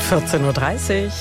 14.30 Uhr.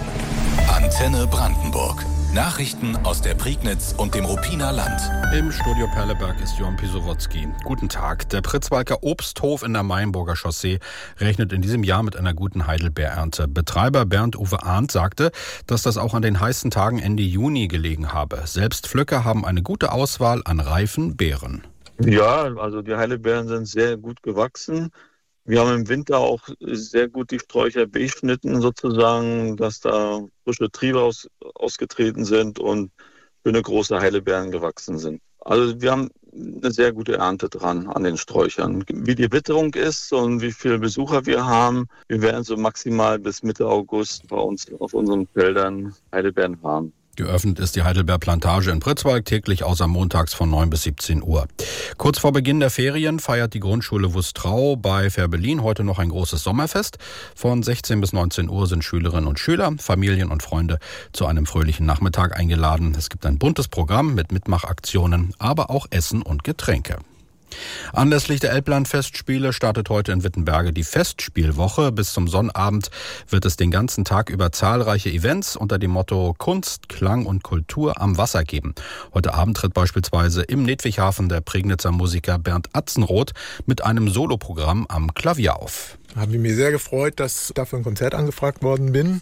Antenne Brandenburg. Nachrichten aus der Prignitz und dem Ruppiner Land. Im Studio Perleberg ist Johann Pisowotzki. Guten Tag. Der Pritzwalker Obsthof in der Mainburger Chaussee rechnet in diesem Jahr mit einer guten Heidelbeerernte. Betreiber Bernd-Uwe Arndt sagte, dass das auch an den heißen Tagen Ende Juni gelegen habe. Selbst Pflücker haben eine gute Auswahl an reifen Beeren. Ja, also die Heidelbeeren sind sehr gut gewachsen. Wir haben im Winter auch sehr gut die Sträucher beschnitten sozusagen, dass da frische Triebe ausgetreten sind und schöne große Heidelbeeren gewachsen sind. Also wir haben eine sehr gute Ernte dran an den Sträuchern. Wie die Witterung ist und wie viele Besucher wir haben, wir werden so maximal bis Mitte August bei uns auf unseren Feldern Heidelbeeren haben. Geöffnet ist die Heidelbeerplantage in Pritzwalk täglich außer montags von 9 bis 17 Uhr. Kurz vor Beginn der Ferien feiert die Grundschule Wustrau bei Fehrbellin heute noch ein großes Sommerfest. Von 16 bis 19 Uhr sind Schülerinnen und Schüler, Familien und Freunde zu einem fröhlichen Nachmittag eingeladen. Es gibt ein buntes Programm mit Mitmachaktionen, aber auch Essen und Getränke. Anlässlich der Elbland-Festspiele startet heute in Wittenberge die Festspielwoche. Bis zum Sonnabend wird es den ganzen Tag über zahlreiche Events unter dem Motto Kunst, Klang und Kultur am Wasser geben. Heute Abend tritt beispielsweise im Nedwighafen der Prignitzer Musiker Bernd Atzenroth mit einem Soloprogramm am Klavier auf. Habe ich mir sehr gefreut, dass ich dafür ein Konzert angefragt worden bin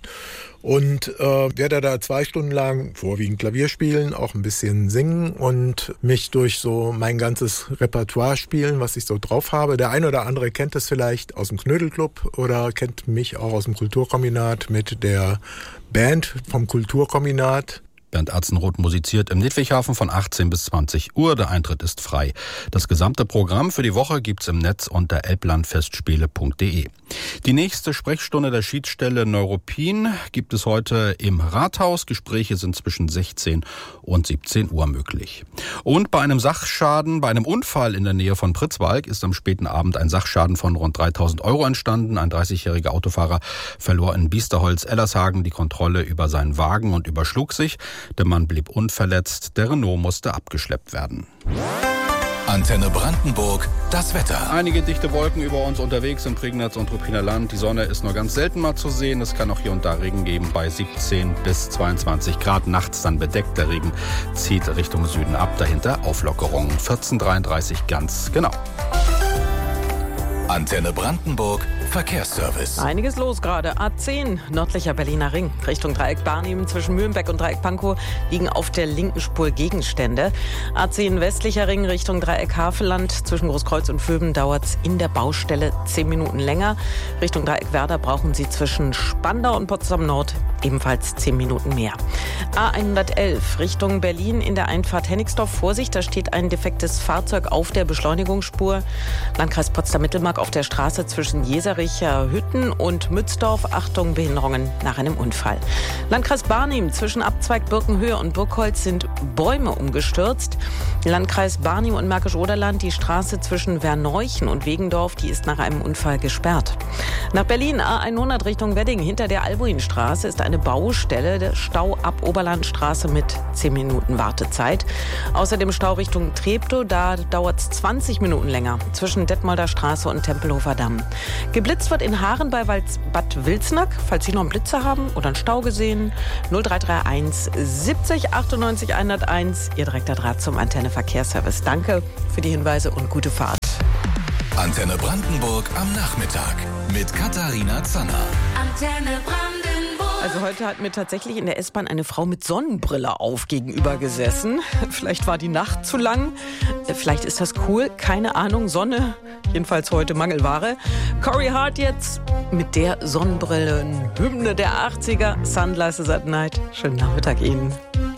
und werde da 2 Stunden lang vorwiegend Klavier spielen, auch ein bisschen singen und mich durch so mein ganzes Repertoire spielen, was ich so drauf habe. Der eine oder andere kennt es vielleicht aus dem Knödelclub oder kennt mich auch aus dem Kulturkombinat mit der Band vom Kulturkombinat. Bernd Atzenroth musiziert im Nedwighafen von 18 bis 20 Uhr. Der Eintritt ist frei. Das gesamte Programm für die Woche gibt's im Netz unter elblandfestspiele.de. Die nächste Sprechstunde der Schiedsstelle Neuruppin gibt es heute im Rathaus. Gespräche sind zwischen 16 und 17 Uhr möglich. Und bei einem Sachschaden, bei einem Unfall in der Nähe von Pritzwalk ist am späten Abend ein Sachschaden von rund 3.000 € entstanden. Ein 30-jähriger Autofahrer verlor in Biesterholz-Ellershagen die Kontrolle über seinen Wagen und überschlug sich. Der Mann blieb unverletzt, der Renault musste abgeschleppt werden. Antenne Brandenburg, das Wetter. Einige dichte Wolken über uns unterwegs im Prignitz und Ruppiner Land. Die Sonne ist nur ganz selten mal zu sehen. Es kann auch hier und da Regen geben bei 17 bis 22 Grad. Nachts dann bedeckt. Der Regen zieht Richtung Süden ab. Dahinter Auflockerung. 14:33 ganz genau. Antenne Brandenburg, Verkehrsservice. Einiges los gerade. A10, nördlicher Berliner Ring. Richtung Dreieck Barnim zwischen Mühlenbeck und Dreieck Pankow liegen auf der linken Spur Gegenstände. A10 westlicher Ring Richtung Dreieck Havelland zwischen Großkreuz und Vöben dauert es in der Baustelle 10 Minuten länger. Richtung Dreieck Werder brauchen Sie zwischen Spandau und Potsdam Nord ebenfalls 10 Minuten mehr. A111 Richtung Berlin in der Einfahrt Hennigsdorf. Vorsicht, da steht ein defektes Fahrzeug auf der Beschleunigungsspur. Landkreis Potsdam-Mittelmark auf der Straße zwischen Jesericher Hütten und Mützdorf. Achtung, Behinderungen nach einem Unfall. Landkreis Barnim zwischen Abzweig Birkenhöhe und Burgholz sind Bäume umgestürzt. Landkreis Barnim und Märkisch-Oderland, die Straße zwischen Verneuchen und Wegendorf, die ist nach einem Unfall gesperrt. Nach Berlin A100 Richtung Wedding hinter der Albuinstraße ist eine Baustelle, der Stau ab Oberlandstraße mit 10 Minuten Wartezeit. Außerdem Stau Richtung Treptow, da dauert es 20 Minuten länger zwischen Detmolder Straße und Tempelhofer Damm. Geblitzt wird in Haaren bei Bad Wilsnack. Falls Sie noch einen Blitzer haben oder einen Stau gesehen, 0331 70 98 101, Ihr direkter Draht zum Antenne Verkehrsservice. Danke für die Hinweise und gute Fahrt. Antenne Brandenburg am Nachmittag mit Katharina Zanner. Antenne Brandenburg. Also heute hat mir tatsächlich in der S-Bahn eine Frau mit Sonnenbrille auf gegenüber gesessen. Vielleicht war die Nacht zu lang. Vielleicht ist das cool. Keine Ahnung. Sonne. Jedenfalls heute Mangelware. Corey Hart jetzt mit der Sonnenbrillenhymne der 80er. Sunglasses at Night. Schönen Nachmittag Ihnen.